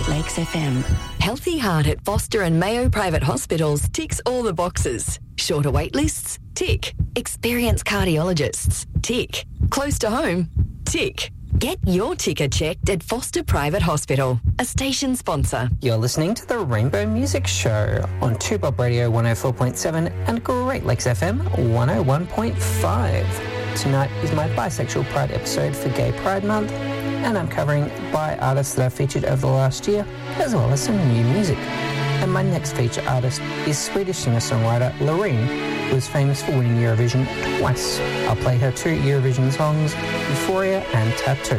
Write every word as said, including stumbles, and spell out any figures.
Lakes F M. Healthy Heart at Foster and Mayo Private Hospitals ticks all the boxes. Shorter wait lists? Tick. Experienced cardiologists? Tick. Close to home? Tick. Get your ticker checked at Foster Private Hospital, a station sponsor. You're listening to the Rainbow Music Show on two Bob Radio one oh four point seven and Great Lakes F M one oh one point five. Tonight is my Bisexual Pride episode for Gay Pride Month, and I'm covering bi artists that I've featured over the last year, as well as some new music. And my next feature artist is Swedish singer-songwriter Loreen, who is famous for winning Eurovision twice. I'll play her two Eurovision songs, Euphoria and Tattoo.